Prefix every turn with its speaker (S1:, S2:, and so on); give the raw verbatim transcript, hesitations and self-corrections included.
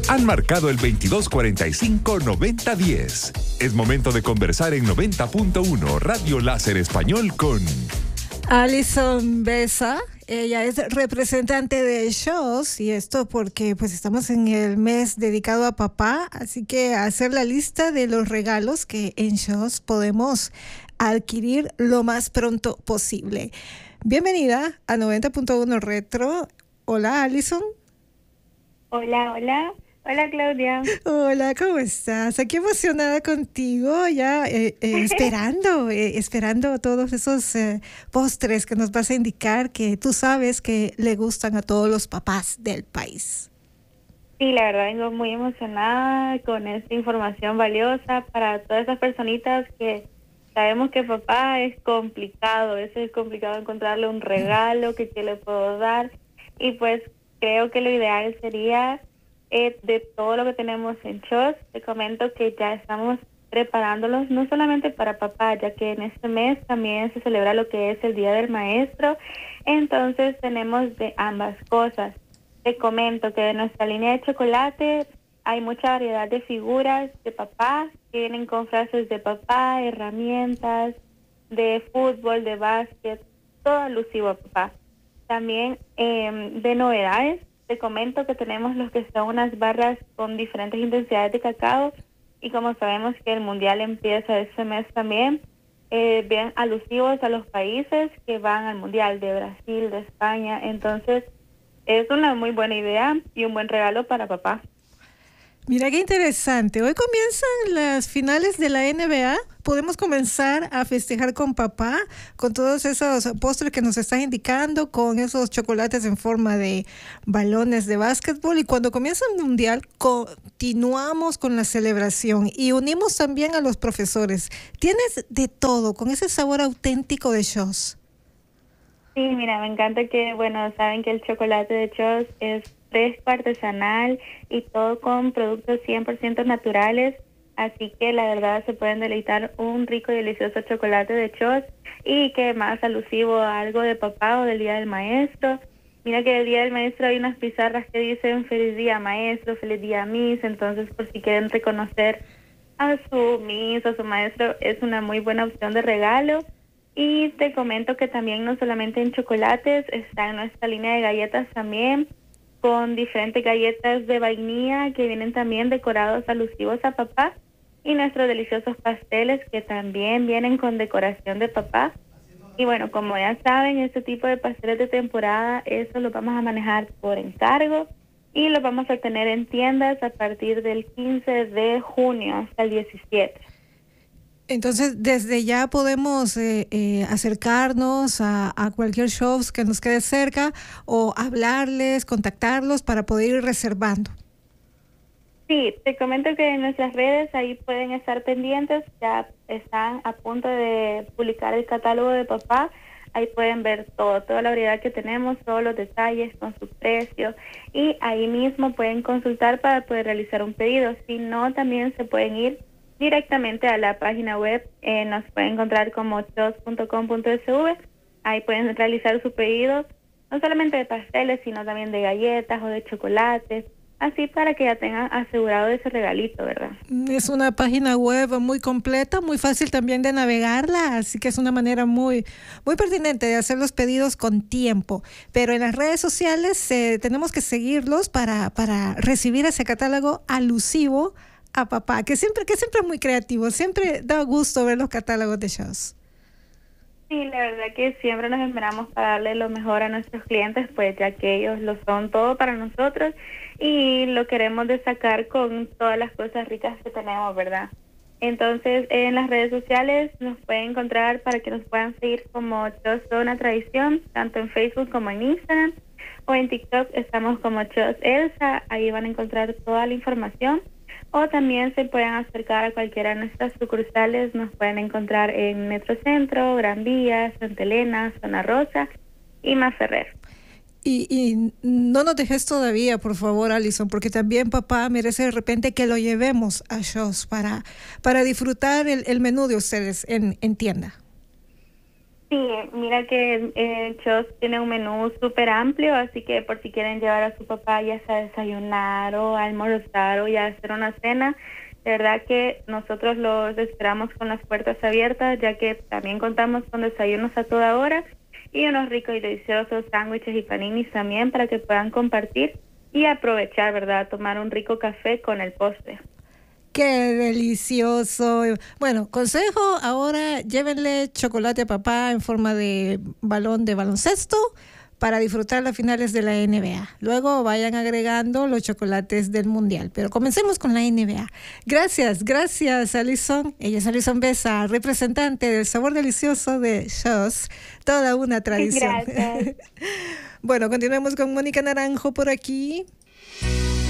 S1: Han marcado el veintidós cuarenta y cinco noventa diez. Es momento de conversar en noventa punto uno Radio Láser Español con
S2: Alison Besa. Ella es representante de SHOS, y esto porque pues estamos en el mes dedicado a papá, así que hacer la lista de los regalos que en SHOS podemos adquirir lo más pronto posible. Bienvenida a noventa punto uno Retro. Hola, Alison.
S3: Hola, hola. Hola, Claudia.
S2: Hola, ¿cómo estás? Aquí emocionada contigo, ya eh, eh, esperando, eh, esperando todos esos eh, postres que nos vas a indicar que tú sabes que le gustan a todos los papás del país.
S3: Sí, la verdad vengo muy emocionada con esta información valiosa para todas esas personitas que sabemos que papá es complicado, a veces es complicado encontrarle un regalo que, que le puedo dar, y pues creo que lo ideal sería... Eh, de todo lo que tenemos en SHOS, te comento que ya estamos preparándolos no solamente para papá, ya que en este mes también se celebra lo que es el Día del Maestro, entonces tenemos de ambas cosas. Te comento que de nuestra línea de chocolate hay mucha variedad de figuras de papá, que vienen con frases de papá, herramientas, de fútbol, de básquet, todo alusivo a papá. También eh, de novedades, te comento que tenemos los que son unas barras con diferentes intensidades de cacao, y como sabemos que el mundial empieza este mes también, eh, bien alusivos a los países que van al mundial, de Brasil, de España. Entonces es una muy buena idea y un buen regalo para papá.
S2: Mira qué interesante. Hoy comienzan las finales de la N B A. Podemos comenzar a festejar con papá, con todos esos postres que nos estás indicando, con esos chocolates en forma de balones de básquetbol. Y cuando comienza el mundial, continuamos con la celebración y unimos también a los profesores. Tienes de todo, con ese sabor auténtico de SHOS.
S3: Sí, mira, me encanta que, bueno, saben que el chocolate de SHOS es fresco, artesanal y todo con productos cien por ciento naturales, así que la verdad se pueden deleitar un rico y delicioso chocolate de SHOS, y que más alusivo a algo de papá o del Día del Maestro. Mira que el Día del Maestro hay unas pizarras que dicen feliz día maestro, feliz día Miss, entonces por si quieren reconocer a su Miss o su maestro es una muy buena opción de regalo. Y te comento que también no solamente en chocolates, está en nuestra línea de galletas también, con diferentes galletas de vainilla que vienen también decorados alusivos a papá, y nuestros deliciosos pasteles que también vienen con decoración de papá. Y bueno, como ya saben, este tipo de pasteles de temporada, eso lo vamos a manejar por encargo y lo vamos a tener en tiendas a partir del quince de junio hasta el diecisiete.
S2: Entonces, desde ya podemos eh, eh, acercarnos a, a cualquier show que nos quede cerca, o hablarles, contactarlos para poder ir reservando.
S3: Sí, te comento que en nuestras redes ahí pueden estar pendientes, ya están a punto de publicar el catálogo de papá, ahí pueden ver todo, toda la variedad que tenemos, todos los detalles con su precio, y ahí mismo pueden consultar para poder realizar un pedido. Si no, también se pueden ir directamente a la página web, eh, nos pueden encontrar como shos punto com punto s v, ahí pueden realizar su pedido, no solamente de pasteles, sino también de galletas o de chocolates, así para que ya tengan asegurado ese regalito, ¿verdad?
S2: Es una página web muy completa, muy fácil también de navegarla, así que es una manera muy, muy pertinente de hacer los pedidos con tiempo. Pero en las redes sociales eh, tenemos que seguirlos para, para recibir ese catálogo alusivo a papá, que siempre, que siempre es muy creativo, siempre da gusto ver los catálogos de SHOS.
S3: Sí, la verdad que siempre nos esperamos para darle lo mejor a nuestros clientes, pues ya que ellos lo son todo para nosotros y lo queremos destacar con todas las cosas ricas que tenemos, ¿verdad? Entonces, en las redes sociales nos pueden encontrar para que nos puedan seguir como SHOS Toda Una Tradición, tanto en Facebook como en Instagram, o en TikTok estamos como SHOS Elsa, ahí van a encontrar toda la información. O también se pueden acercar a cualquiera de nuestras sucursales, nos pueden encontrar en Metrocentro, Gran Vía, Santa Elena, Zona Rosa y Maferrer.
S2: Y, y no nos dejes todavía, por favor, Alison, porque también papá merece de repente que lo llevemos a SHOS para, para disfrutar el, el menú de ustedes en, en tienda.
S3: Sí, mira que eh, Chos tiene un menú súper amplio, así que por si quieren llevar a su papá ya sea a desayunar o a almorzar o ya a hacer una cena, de verdad que nosotros los esperamos con las puertas abiertas, ya que también contamos con desayunos a toda hora y unos ricos y deliciosos sándwiches y paninis también para que puedan compartir y aprovechar, ¿verdad? Tomar un rico café con el postre.
S2: ¡Qué delicioso! Bueno, consejo, ahora llévenle chocolate a papá en forma de balón de baloncesto para disfrutar las finales de la N B A. Luego vayan agregando los chocolates del Mundial. Pero comencemos con la N B A. Gracias, gracias, Alison. Ella es Alison Besa, representante del sabor delicioso de Chos. Toda una tradición.
S3: Gracias.
S2: Bueno, continuemos con Mónica Naranjo por aquí.